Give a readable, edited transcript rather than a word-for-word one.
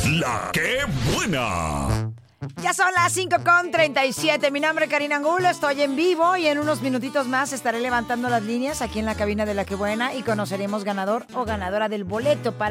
La que buena. Ya son las 5:37. Mi nombre es Karina Angulo, estoy en vivo y en unos minutitos más estaré levantando las líneas aquí en la cabina de La Que Buena y conoceremos ganador o ganadora del boleto para